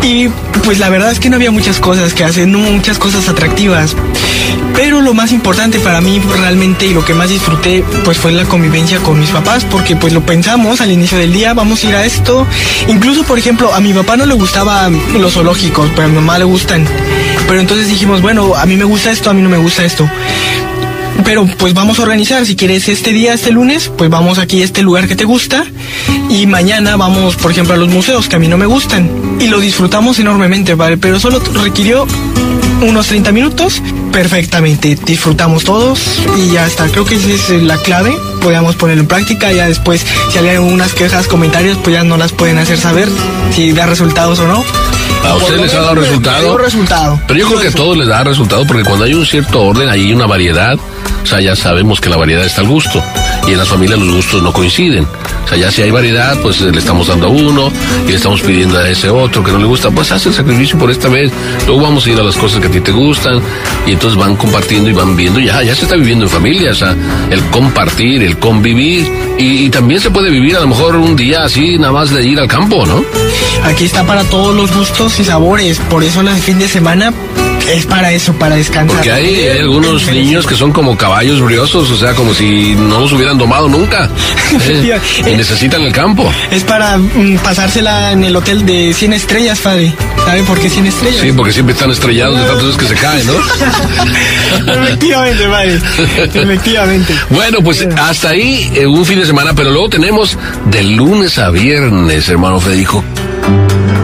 Y pues la verdad es que no había muchas cosas que hacer, no muchas cosas atractivas. Pero lo más importante para mí realmente y lo que más disfruté pues fue la convivencia con mis papás, porque pues lo pensamos al inicio del día, vamos a ir a esto. Incluso, por ejemplo, a mi papá no le gustaban los zoológicos, pero a mi mamá le gustan. Pero entonces dijimos, bueno, a mí me gusta esto, a mí no me gusta esto. Pero pues vamos a organizar, si quieres este día, este lunes, pues vamos aquí a este lugar que te gusta y mañana vamos, por ejemplo, a los museos que a mí no me gustan. Y lo disfrutamos enormemente, ¿vale? Pero solo requirió unos 30 minutos, perfectamente, disfrutamos todos y ya está. Creo que esa es la clave, podemos ponerlo en práctica, ya después si hay algunas quejas, comentarios, pues ya no las pueden hacer saber si da resultados o no. ¿A usted les ha dado resultado? Pero yo creo que a todos les da resultado porque cuando hay un cierto orden, hay una variedad, o sea, ya sabemos que la variedad está al gusto y en las familias los gustos no coinciden. O sea, ya si hay variedad, pues le estamos dando a uno y le estamos pidiendo a ese otro que no le gusta, pues haz el sacrificio por esta vez, luego vamos a ir a las cosas que a ti te gustan y entonces van compartiendo y van viendo, ya se está viviendo en familia, o sea, el compartir, el convivir y también se puede vivir a lo mejor un día así, nada más de ir al campo, ¿no? Aquí está para todos los gustos y sabores, por eso el fin de semana es para eso, para descansar. Porque hay algunos niños que son como caballos briosos, o sea, como si no los hubieran domado nunca. Y necesitan el campo. Es para pasársela en el hotel de 100 estrellas, padre. ¿Sabe por qué 100 estrellas? Sí, porque siempre están estrellados de tantas veces que se caen, ¿no? Efectivamente, padre. Efectivamente. Bueno, pues hasta ahí un fin de semana, pero luego tenemos de lunes a viernes, hermano Federico.